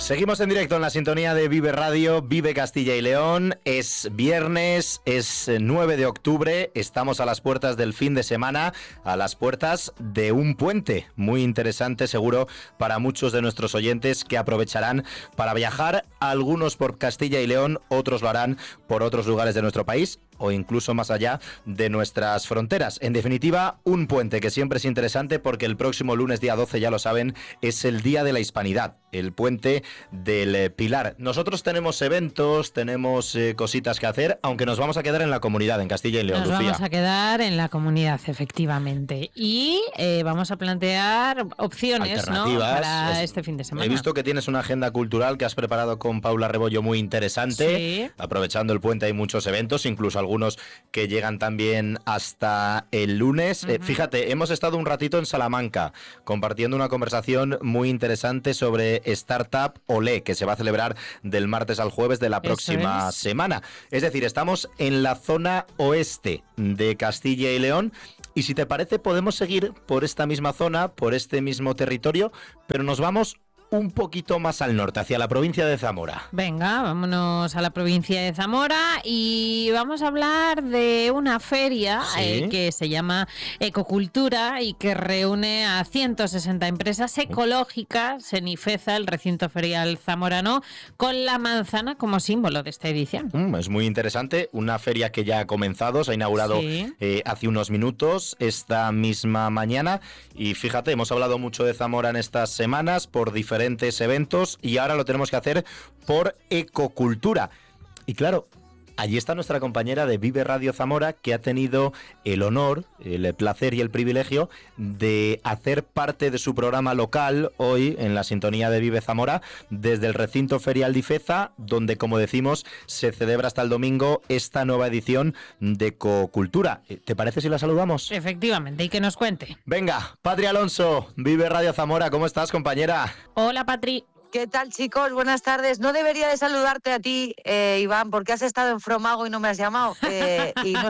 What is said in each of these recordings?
Seguimos en directo en la sintonía de Vive Radio, Vive Castilla y León. Es viernes, es 9 de octubre, estamos a las puertas del fin de semana, a las puertas de un puente muy interesante seguro para muchos de nuestros oyentes que aprovecharán para viajar, algunos por Castilla y León, otros lo harán por otros lugares de nuestro país o incluso más allá de nuestras fronteras. En definitiva, un puente que siempre es interesante porque el próximo lunes día 12, ya lo saben, es el Día de la Hispanidad, el puente del Pilar. Nosotros tenemos eventos, tenemos cositas que hacer, aunque nos vamos a quedar en la comunidad, en Castilla y León, Lucía. Nos vamos a quedar en la comunidad, efectivamente. Y vamos a plantear opciones, ¿no?, para este fin de semana. He visto que tienes una agenda cultural que has preparado con Paula Rebollo muy interesante. Sí. Aprovechando el puente hay muchos eventos, incluso algunos que llegan también hasta el lunes. Fíjate, hemos estado un ratito en Salamanca compartiendo una conversación muy interesante sobre Startup Olé, que se va a celebrar del martes al jueves de la próxima semana. Es decir, estamos en la zona oeste de Castilla y León. Y si te parece, podemos seguir por esta misma zona, por este mismo territorio, pero nos vamos un poquito más al norte, hacia la provincia de Zamora. Venga, vámonos a la provincia de Zamora y vamos a hablar de una feria que se llama Ecocultura y que reúne a 160 empresas ecológicas en Ifeza, el recinto ferial zamorano, con la manzana como símbolo de esta edición. Es muy interesante, una feria que ya ha comenzado, se ha inaugurado hace unos minutos, esta misma mañana, y fíjate, hemos hablado mucho de Zamora en estas semanas por diferentes eventos y ahora lo tenemos que hacer por Ecocultura. Y claro, allí está nuestra compañera de Vive Radio Zamora, que ha tenido el honor, el placer y el privilegio de hacer parte de su programa local hoy en la sintonía de Vive Zamora desde el recinto ferial de Ifeza, donde, como decimos, se celebra hasta el domingo esta nueva edición de Ecocultura. ¿Te parece si la saludamos? Efectivamente, y que nos cuente. Venga, Patri Alonso, Vive Radio Zamora, ¿cómo estás, compañera? Hola, Patri. ¿Qué tal, chicos? Buenas tardes. No debería de saludarte a ti, Iván, porque has estado en Fromago y no me has llamado. Y no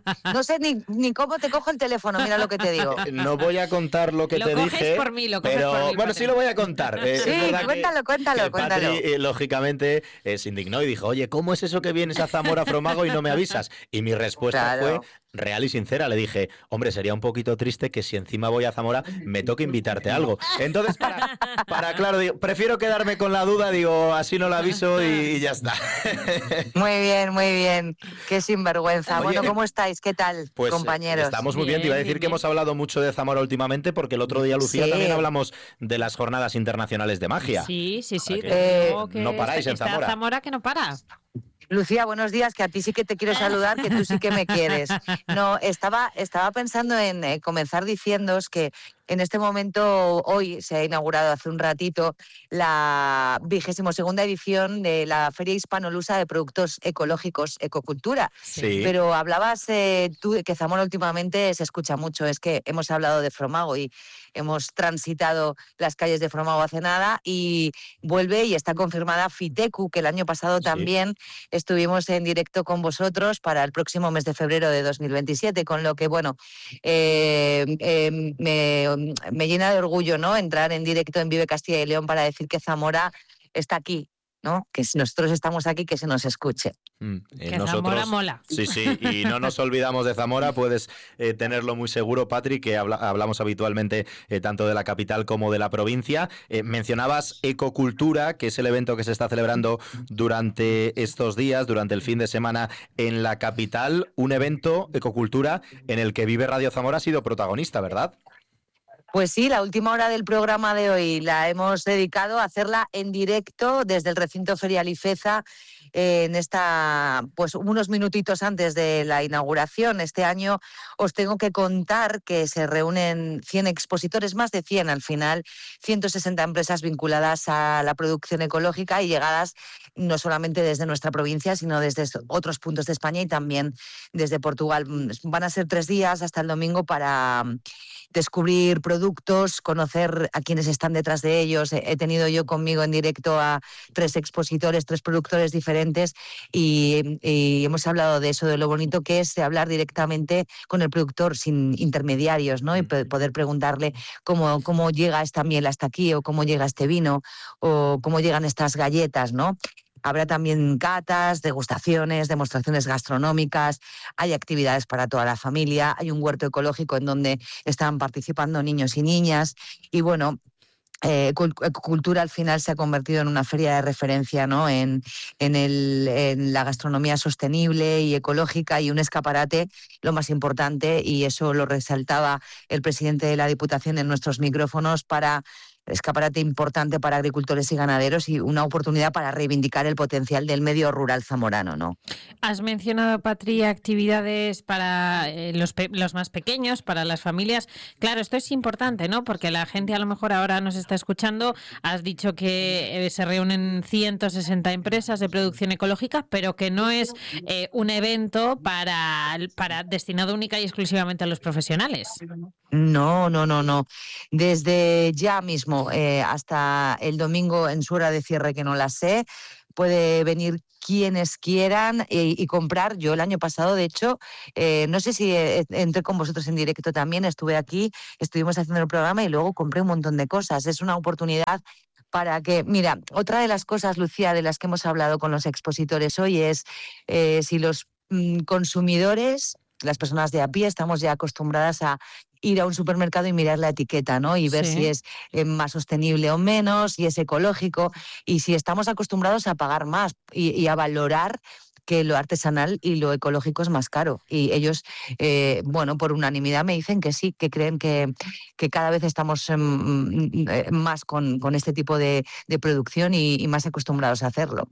sé ni cómo te cojo el teléfono, mira lo que te digo. No voy a contar lo que te dije, por mí, pero bueno, sí lo voy a contar. Sí, cuéntalo. Patri, lógicamente, se indignó y dijo, oye, ¿cómo es eso que vienes a Zamora Fromago y no me avisas? Y mi respuesta fue real y sincera. Le dije, hombre, sería un poquito triste que si encima voy a Zamora me toque invitarte a algo. Entonces, claro, digo, prefiero quedarme con la duda, digo, así no lo aviso y ya está. Muy bien. Qué sinvergüenza. Oye, bueno, ¿cómo estáis? ¿Qué tal, pues, compañeros? Estamos muy bien. Te iba a decir que hemos hablado mucho de Zamora últimamente porque el otro día, Lucía, también hablamos de las jornadas internacionales de magia. Sí. No paráis en Zamora. Zamora que no para. Lucía, buenos días, que a ti sí que te quiero saludar, que tú sí que me quieres. No, estaba pensando en comenzar diciéndoos que en este momento, hoy se ha inaugurado hace un ratito la 22ª edición de la Feria Hispanolusa de Productos Ecológicos Ecocultura. Sí. Pero hablabas tú de que Zamora últimamente se escucha mucho, es que hemos hablado de Fromago y hemos transitado las calles de Fromago hace nada y vuelve y está confirmada Fitecu, que el año pasado también estuvimos en directo con vosotros para el próximo mes de febrero de 2027, con lo que, bueno, me llena de orgullo, ¿no?, entrar en directo en Vive Castilla y León para decir que Zamora está aquí, ¿no?, que nosotros estamos aquí, que se nos escuche. Que Zamora mola. Sí, y no nos olvidamos de Zamora, puedes tenerlo muy seguro, Patri, que hablamos habitualmente tanto de la capital como de la provincia. Mencionabas Ecocultura, que es el evento que se está celebrando durante estos días, durante el fin de semana en la capital, un evento, Ecocultura, en el que Vive Radio Zamora ha sido protagonista, ¿verdad? Pues sí, la última hora del programa de hoy la hemos dedicado a hacerla en directo desde el recinto ferial Ifeza, en esta, pues unos minutitos antes de la inauguración. Este año os tengo que contar que se reúnen 100 expositores, más de 100 al final, 160 empresas vinculadas a la producción ecológica y llegadas no solamente desde nuestra provincia, sino desde otros puntos de España y también desde Portugal. Van a ser 3 días hasta el domingo para descubrir productos productos, conocer a quienes están detrás de ellos. He tenido yo conmigo en directo a 3 expositores, 3 productores diferentes y hemos hablado de eso, de lo bonito que es hablar directamente con el productor sin intermediarios, ¿no? Y poder preguntarle cómo llega esta miel hasta aquí, o cómo llega este vino, o cómo llegan estas galletas, ¿no? Habrá también catas, degustaciones, demostraciones gastronómicas, hay actividades para toda la familia, hay un huerto ecológico en donde están participando niños y niñas y bueno, Ecocultura al final se ha convertido en una feria de referencia, ¿no? en la gastronomía sostenible y ecológica y un escaparate, lo más importante, y eso lo resaltaba el presidente de la Diputación en nuestros micrófonos, escaparate importante para agricultores y ganaderos y una oportunidad para reivindicar el potencial del medio rural zamorano, ¿no? Has mencionado, Patri, actividades para los más pequeños, para las familias. Claro, esto es importante, ¿no? Porque la gente a lo mejor ahora nos está escuchando. Has dicho que se reúnen 160 empresas de producción ecológica, pero que no es un evento para destinado única y exclusivamente a los profesionales. No. Desde ya mismo hasta el domingo en su hora de cierre, que no la sé, puede venir quienes quieran y comprar. Yo el año pasado, de hecho, no sé si entré con vosotros en directo también, estuve aquí, estuvimos haciendo el programa y luego compré un montón de cosas. Es una oportunidad para que, mira, otra de las cosas, Lucía, de las que hemos hablado con los expositores hoy es si los consumidores, las personas de a pie, estamos ya acostumbradas a ir a un supermercado y mirar la etiqueta, ¿no? Y ver si es más sostenible o menos, si es ecológico, y si estamos acostumbrados a pagar más y a valorar que lo artesanal y lo ecológico es más caro. Y ellos, por unanimidad me dicen que sí, que creen que cada vez estamos más con este tipo de producción y más acostumbrados a hacerlo.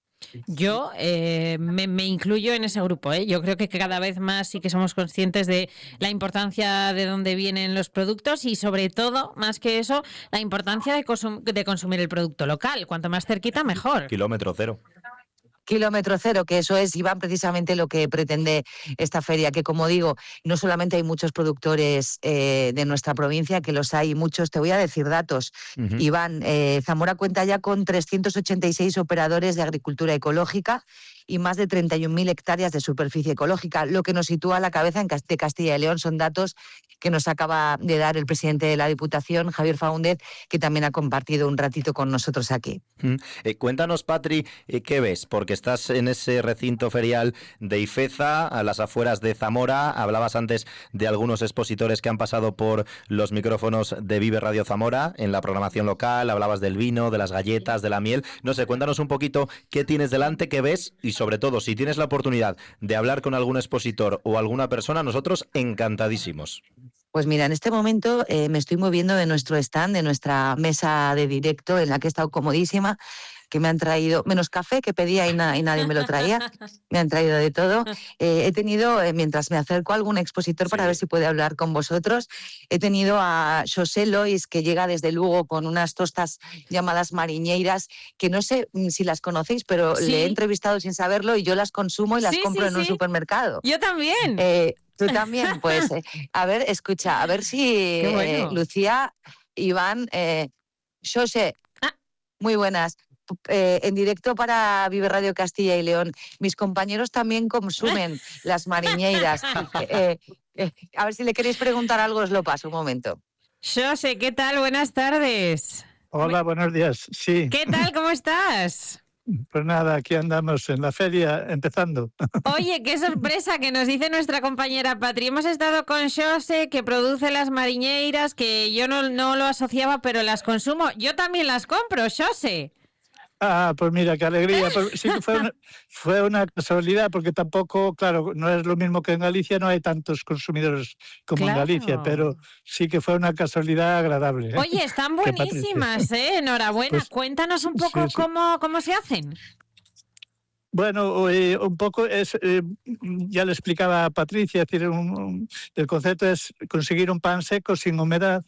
Yo me incluyo en ese grupo, ¿eh? Yo creo que cada vez más sí que somos conscientes de la importancia de dónde vienen los productos y sobre todo, más que eso, la importancia de consumir el producto local. Cuanto más cerquita, mejor. Kilómetro cero. Kilómetro cero, que eso es, Iván, precisamente lo que pretende esta feria, que como digo, no solamente hay muchos productores de nuestra provincia, que los hay muchos, te voy a decir datos, Iván, Zamora cuenta ya con 386 operadores de agricultura ecológica y más de 31.000 hectáreas de superficie ecológica, lo que nos sitúa a la cabeza de Castilla y León. Son datos que nos acaba de dar el presidente de la Diputación, Javier Faúndez, que también ha compartido un ratito con nosotros aquí. Cuéntanos, Patri, ¿qué ves? Porque estás en ese recinto ferial de Ifeza, a las afueras de Zamora. Hablabas antes de algunos expositores que han pasado por los micrófonos de Vive Radio Zamora en la programación local. Hablabas del vino, de las galletas, de la miel. No sé, cuéntanos un poquito qué tienes delante, qué ves y sobre todo, si tienes la oportunidad de hablar con algún expositor o alguna persona, nosotros encantadísimos. Pues mira, en este momento me estoy moviendo de nuestro stand, de nuestra mesa de directo, en la que he estado comodísima, que me han traído, menos café que pedía y nadie me lo traía, me han traído de todo. He tenido, mientras me acerco a algún expositor para ver si puede hablar con vosotros, he tenido a José Lois, que llega desde Lugo con unas tostas llamadas mariñeiras, que no sé si las conocéis, pero le he entrevistado sin saberlo y yo las consumo y las compro en un supermercado. Yo también. Tú también, pues, a ver, escucha, a ver si Lucía, Iván, José, muy buenas. En directo para Vive Radio Castilla y León. Mis compañeros también consumen las mariñeiras. A ver si le queréis preguntar algo, os lo paso un momento. José, ¿qué tal? Buenas tardes. Hola, buenos días. Sí. ¿Qué tal? ¿Cómo estás? Pues nada, aquí andamos en la feria empezando. Oye, qué sorpresa que nos dice nuestra compañera Patri. Hemos estado con José, que produce las mariñeiras, que yo no lo asociaba, pero las consumo. Yo también las compro, José. Ah, pues mira, qué alegría. Sí que fue una casualidad, porque tampoco, claro, no es lo mismo que en Galicia, no hay tantos consumidores como en Galicia, pero sí que fue una casualidad agradable, ¿eh? Oye, están buenísimas, ¿eh? Enhorabuena. Pues, cuéntanos un poco cómo se hacen. Bueno, un poco es, ya le explicaba a Patricia, es decir, el concepto es conseguir un pan seco sin humedad.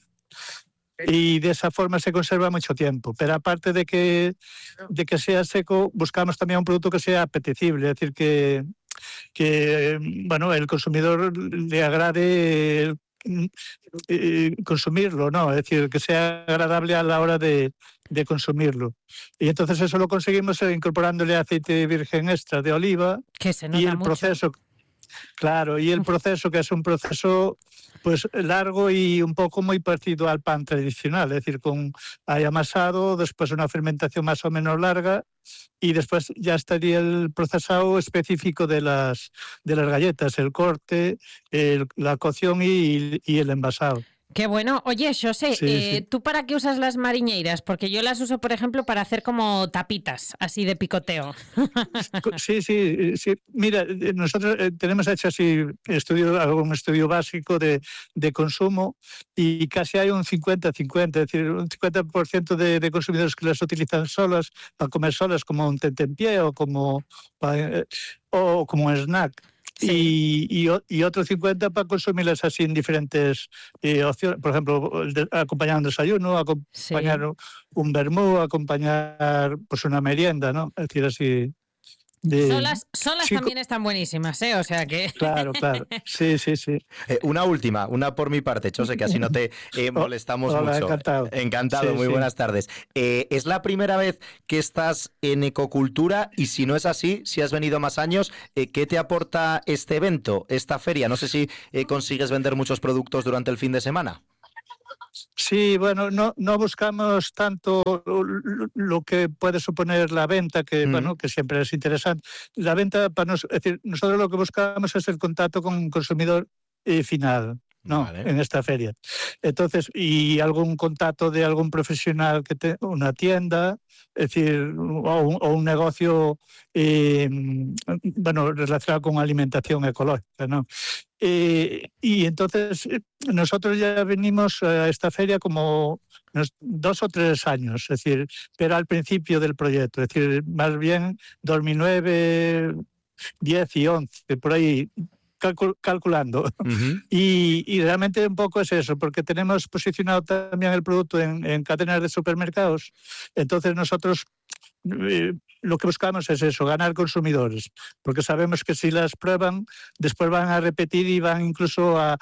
Y de esa forma se conserva mucho tiempo. Pero aparte de que sea seco, buscamos también un producto que sea apetecible, es decir, que el consumidor le agrade consumirlo, ¿no? Es decir, que sea agradable a la hora de consumirlo. Y entonces eso lo conseguimos incorporándole aceite virgen extra de oliva, que se nota y el mucho. proceso, claro, y el proceso, que es un proceso pues largo y un poco muy parecido al pan tradicional, es decir, hay amasado, después una fermentación más o menos larga, y después ya estaría el procesado específico de las galletas, el corte, la cocción y el envasado. Qué bueno. Oye, Xosé, Sí. ¿tú para qué usas las mariñeiras? Porque yo las uso, por ejemplo, para hacer como tapitas, así de picoteo. Sí. Mira, nosotros tenemos hecho así algún estudio básico de consumo, y casi hay un 50-50, es decir, un 50% de consumidores que las utilizan solas, para comer solas, como un tentempié o como un snack. Sí. Y otro 50 para consumirlas así en diferentes opciones. Por ejemplo, acompañar un desayuno, acompañar un vermú, acompañar pues una merienda, ¿no? Es decir, así... Solas también están buenísimas, ¿eh? O sea que... Claro. Sí. Una última, una por mi parte, Xosé, que así no te molestamos hola, mucho. Encantado, Sí, muy buenas tardes. ¿Es la primera vez que estás en Ecocultura? Y si no es así, si has venido más años, ¿qué te aporta este evento, esta feria? No sé si consigues vender muchos productos durante el fin de semana. Sí, bueno, no buscamos tanto lo que puede suponer la venta, que bueno, que siempre es interesante. La venta, es decir, nosotros lo que buscamos es el contacto con un consumidor final, ¿no? Vale. En esta feria. Entonces, y algún contacto de algún profesional, una tienda, es decir, o un negocio relacionado con alimentación ecológica, ¿no? Y entonces nosotros ya venimos a esta feria como 2 o 3 años, es decir, pero al principio del proyecto, es decir, más bien 2009, 10 y 11, por ahí calculando. Uh-huh. Y realmente un poco es eso, porque tenemos posicionado también el producto en cadenas de supermercados. Entonces nosotros lo que buscamos es eso, ganar consumidores, porque sabemos que si las prueban, después van a repetir y van incluso a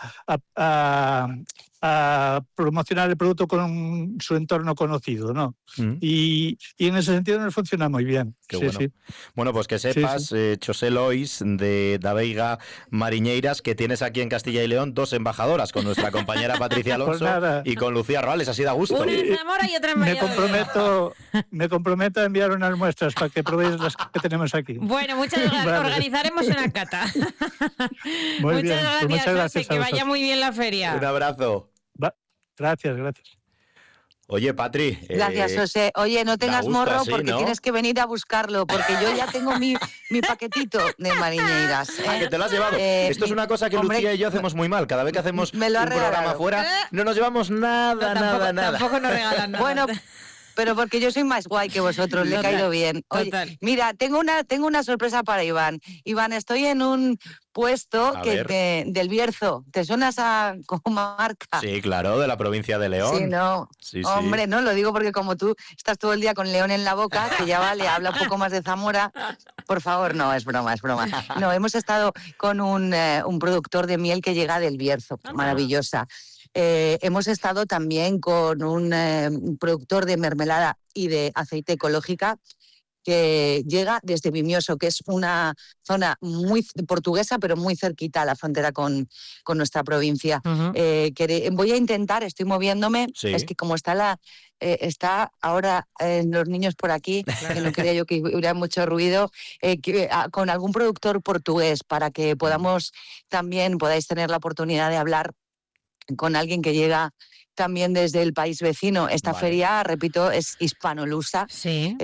promocionar el producto con su entorno conocido, ¿no? Y en ese sentido nos funciona muy bien. Qué bueno. Sí. Bueno, pues que sepas, Xosé Lois, de Da Veiga Mariñeiras, que tienes aquí en Castilla y León 2 embajadoras, con nuestra compañera Patricia Alonso y con Lucía Roales. Así da gusto. Una en Zamora y otra en Valladolid. Me comprometo a enviar unas muestras para que probéis las que tenemos aquí. Bueno, muchas gracias. Vale. Organizaremos una cata. Muchas gracias. Que vaya muy bien la feria. Un abrazo. Gracias. Oye, Patri. Gracias, José. Oye, no tengas morro así, porque ¿no? Tienes que venir a buscarlo, porque yo ya tengo mi paquetito de mariñeiras. ¿Que te lo has llevado? Esto es una cosa que Lucía y yo hacemos muy mal. Cada vez que hacemos un programa fuera, no nos llevamos nada. Tampoco nos regalan nada. Bueno, pero porque yo soy más guay que vosotros, le he caído bien. Oye, mira, tengo una sorpresa para Iván. Iván, estoy en un puesto del Bierzo. ¿Te suenas a comarca? Sí, claro, de la provincia de León. Sí, no. Sí. Hombre, no, lo digo porque como tú estás todo el día con León en la boca, que ya vale, habla un poco más de Zamora. Por favor, no, es broma. No, hemos estado con un productor de miel que llega del Bierzo, maravillosa. Hemos estado también con un productor de mermelada y de aceite ecológica que llega desde Vimioso, que es una zona muy portuguesa, pero muy cerquita a la frontera con nuestra provincia. Uh-huh. Voy a intentar, estoy moviéndome, es que como está ahora los niños por aquí, que no quería yo que hubiera mucho ruido, con algún productor portugués, para que podáis tener la oportunidad de hablar con alguien que llega también desde el país vecino. Esta feria, repito, es hispanolusa. Sí.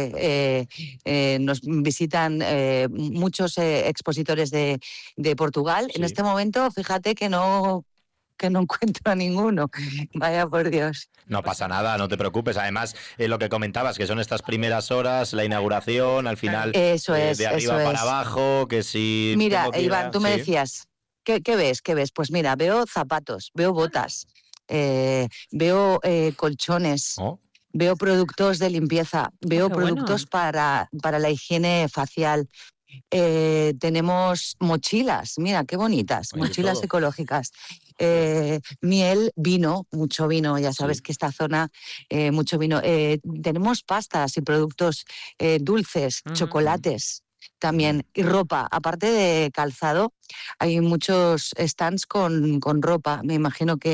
Nos visitan muchos expositores de Portugal. Sí. En este momento, fíjate que no encuentro a ninguno. Vaya por Dios. No pasa nada, no te preocupes. Además, lo que comentabas, que son estas primeras horas, la inauguración, al final, de arriba para abajo, que si... Mira, Iván, tú me decías... ¿Qué ves? Pues mira, veo zapatos, veo botas, veo colchones, veo productos de limpieza, veo productos para la higiene facial. Tenemos mochilas, mira qué bonitas, mochilas ecológicas. miel, vino, mucho vino, ya sabes que esta zona, mucho vino. Tenemos pastas y productos dulces, chocolates también, y ropa. Aparte de calzado, hay muchos stands con ropa. Me imagino que...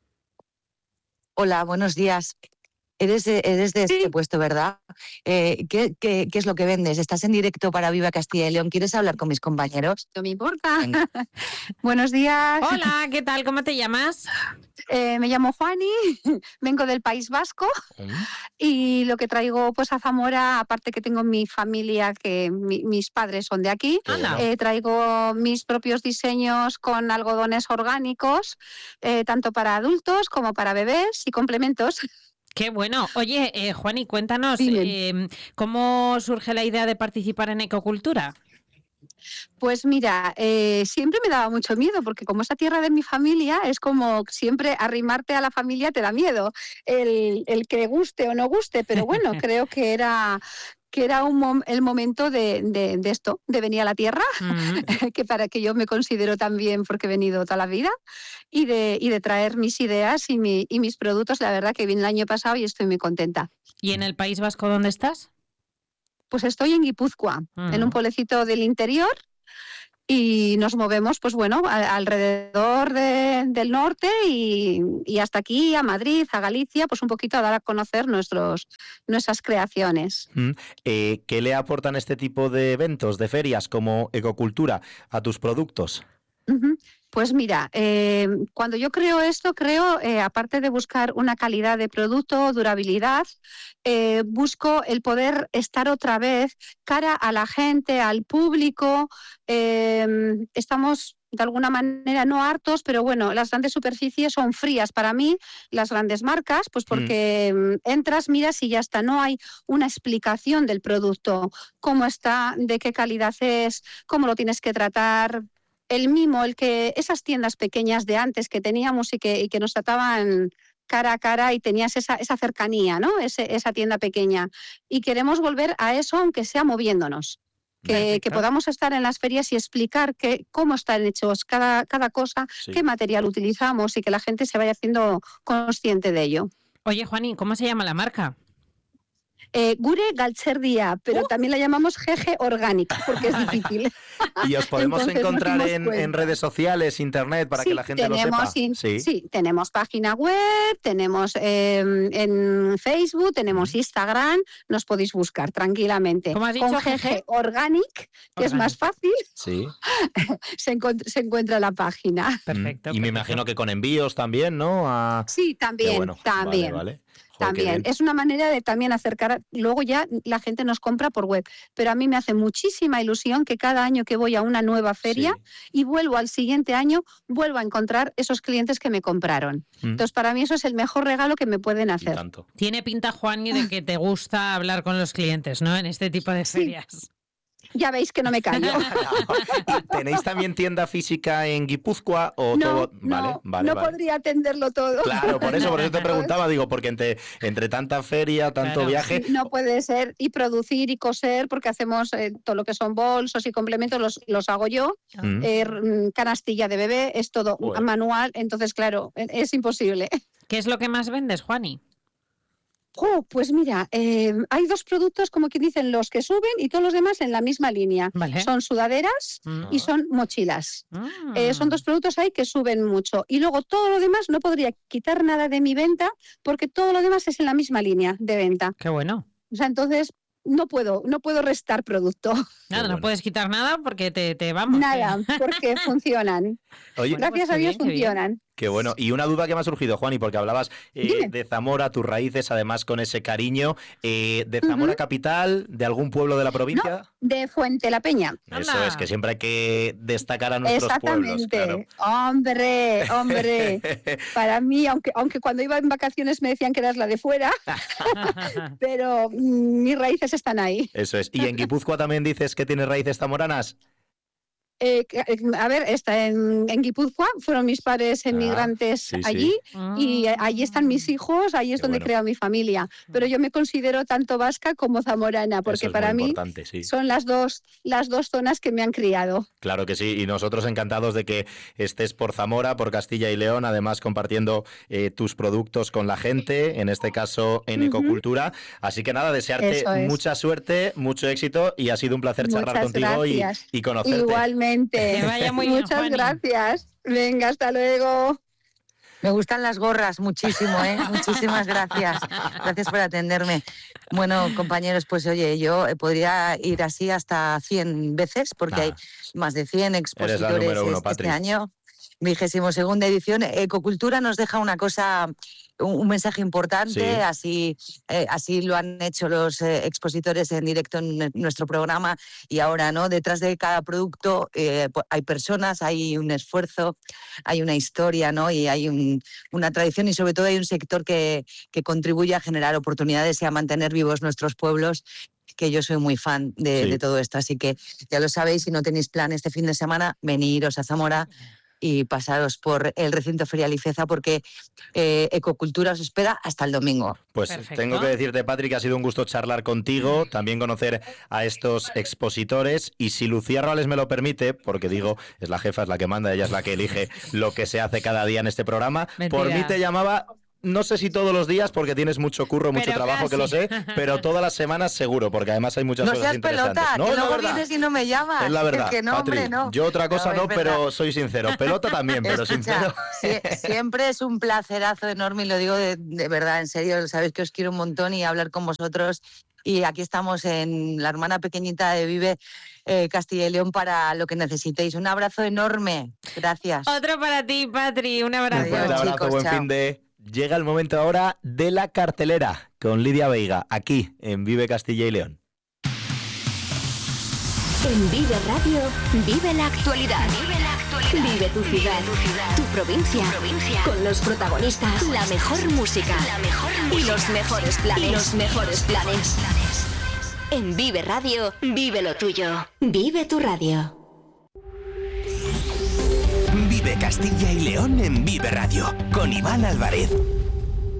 Hola, buenos días. Eres de este puesto, ¿verdad? ¿Qué es lo que vendes? ¿Estás en directo para Viva Castilla y León? ¿Quieres hablar con mis compañeros? No me importa. Buenos días. Hola, ¿qué tal? ¿Cómo te llamas? Me llamo Juani, vengo del País Vasco y lo que traigo pues a Zamora, aparte que tengo mi familia, que mis padres son de aquí, traigo mis propios diseños con algodones orgánicos, tanto para adultos como para bebés y complementos. Qué bueno. Oye, Juani, cuéntanos, ¿cómo surge la idea de participar en Ecocultura? Pues mira, siempre me daba mucho miedo, porque como es la tierra de mi familia, es como siempre arrimarte a la familia te da miedo, el que guste o no guste, pero bueno, creo que era el momento de esto, de venir a la tierra, que para que yo me considero también, porque he venido toda la vida, y de traer mis ideas y mis productos. La verdad que vine el año pasado y estoy muy contenta. ¿Y en el País Vasco dónde estás? Pues estoy en Guipúzcoa, en un pueblecito del interior, y nos movemos, pues bueno, alrededor del norte y hasta aquí, a Madrid, a Galicia, pues un poquito a dar a conocer nuestras creaciones. ¿Qué le aportan este tipo de eventos, de ferias como Ecocultura a tus productos? Pues mira, cuando yo creo esto, aparte de buscar una calidad de producto, durabilidad, busco el poder estar otra vez cara a la gente, al público. Estamos de alguna manera no hartos, pero bueno, las grandes superficies son frías para mí, las grandes marcas, pues porque entras, miras y ya está, no hay una explicación del producto, cómo está, de qué calidad es, cómo lo tienes que tratar. El mimo, esas tiendas pequeñas de antes que teníamos y que nos trataban cara a cara y tenías esa cercanía, ¿no? Esa tienda pequeña. Y queremos volver a eso, aunque sea moviéndonos. Que podamos estar en las ferias y explicar cómo están hechos cada cosa, qué material utilizamos y que la gente se vaya haciendo consciente de ello. Oye, Juani, ¿cómo se llama la marca? Gure Galtxerdia, pero también la llamamos GG Organic, porque es difícil. ¿Y os podemos encontrar en redes sociales, internet, para que la gente lo sepa? Sí, tenemos página web, tenemos en Facebook, tenemos Instagram, nos podéis buscar tranquilamente. ¿Cómo has dicho? Con GG Organic, que es más fácil, se encuentra la página. Perfecto. Y me imagino que con envíos también, ¿no? Sí, también, también. Vale. También, es una manera de también acercar, luego ya la gente nos compra por web, pero a mí me hace muchísima ilusión que cada año que voy a una nueva feria y vuelvo al siguiente año, vuelvo a encontrar esos clientes que me compraron. Entonces, para mí eso es el mejor regalo que me pueden hacer. Tiene pinta, Juani, de que te gusta hablar con los clientes, ¿no? En este tipo de ferias. Ya veis que no me callo. ¿Tenéis también tienda física en Guipúzcoa o no, todo? No podría atenderlo todo. Claro, por eso te preguntaba, digo, porque entre tanta feria, tanto viaje... Sí, no puede ser, y producir y coser, porque hacemos todo lo que son bolsos y complementos, los hago yo, canastilla de bebé, es todo manual, entonces claro, es imposible. ¿Qué es lo que más vendes, Juani? Pues mira, hay dos productos, como quien dicen, los que suben y todos los demás en la misma línea. Vale. Son sudaderas y son mochilas. Son dos productos ahí que suben mucho. Y luego todo lo demás no podría quitar nada de mi venta porque todo lo demás es en la misma línea de venta. Qué bueno. O sea, entonces no puedo restar producto. Nada, no puedes quitar nada porque te vamos. Nada, porque funcionan. Oye, gracias a Dios funcionan. Qué bueno. Y una duda que me ha surgido, Juani, porque hablabas de Zamora, tus raíces, además con ese cariño. ¿De Zamora capital, de algún pueblo de la provincia? No, de Fuente la Peña. Eso es, que siempre hay que destacar a nuestros pueblos. Exactamente. Claro. Hombre. Para mí, aunque cuando iba en vacaciones me decían que eras la de fuera, pero mis raíces están ahí. Eso es. ¿Y en Guipúzcoa también dices que tienes raíces zamoranas? A ver, está en Guipúzcoa, fueron mis padres emigrantes allí y allí están mis hijos, allí es donde he creado mi familia. Pero yo me considero tanto vasca como zamorana, porque para mí son las dos zonas que me han criado. Claro que sí, y nosotros encantados de que estés por Zamora, por Castilla y León, además compartiendo tus productos con la gente, en este caso en Ecocultura. Así que nada, desearte mucha suerte, mucho éxito, y ha sido un placer charlar contigo y conocerte. Igualmente. Que vaya muy bien, muchas gracias. Venga, hasta luego. Me gustan las gorras muchísimo, ¿eh? Muchísimas gracias. Gracias por atenderme. Bueno, compañeros, pues oye, yo podría ir así hasta 100 veces, porque hay más de 100 expositores este año. 22ª edición. Ecocultura nos deja una cosa, un mensaje importante, así lo han hecho los expositores en directo en nuestro programa, y ahora, ¿no? Detrás de cada producto hay personas, hay un esfuerzo, hay una historia, ¿no? Y hay una tradición, y sobre todo hay un sector que contribuye a generar oportunidades y a mantener vivos nuestros pueblos, que yo soy muy fan de todo esto. Así que ya lo sabéis, si no tenéis plan este fin de semana, veniros a Zamora y pasaros por el recinto ferial IFEZA, porque Ecocultura os espera hasta el domingo. Pues tengo que decirte, Patri, que ha sido un gusto charlar contigo, también conocer a estos expositores, y si Lucía Roales me lo permite, porque digo, es la jefa, es la que manda, ella es la que elige lo que se hace cada día en este programa. Mentira. Por mí te llamaba... No sé si todos los días, porque tienes mucho curro, mucho trabajo, casi. Que lo sé, pero todas las semanas seguro, porque además hay muchas cosas interesantes. Pelota, que luego vienes y no me llamas. Es la verdad, es que no, Patri, hombre, no. Yo otra cosa no, pero soy sincero. Pelota también, pero sincero. Siempre es un placerazo enorme, y lo digo de verdad, en serio. Sabéis que os quiero un montón, y hablar con vosotros. Y aquí estamos en la hermana pequeñita de Vive Castilla y León para lo que necesitéis. Un abrazo enorme. Gracias. Otro para ti, Patri. Un abrazo. Un fuerte abrazo, chicos, buen fin de... Llega el momento ahora de la cartelera con Lidia Veiga, aquí en Vive Castilla y León. En Vive Radio, vive la actualidad. Vive tu ciudad, tu provincia, con los protagonistas, la mejor música y los mejores planes. En Vive Radio, vive lo tuyo. Vive tu radio. Vive Castilla y León en Vive Radio, con Iván Álvarez.